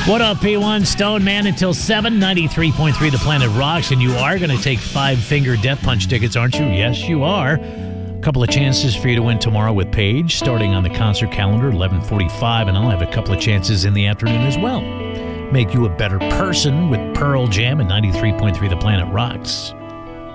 What up, P1? Stone Man until 7, 93.3 The Planet Rocks. And you are going to take 5 Finger Death Punch tickets, aren't you? Yes, you are. A couple of chances for you to win tomorrow with Paige, starting on the concert calendar, 11:45. And I'll have a couple of chances in the afternoon as well. Make you a better person with Pearl Jam and 93.3 The Planet Rocks.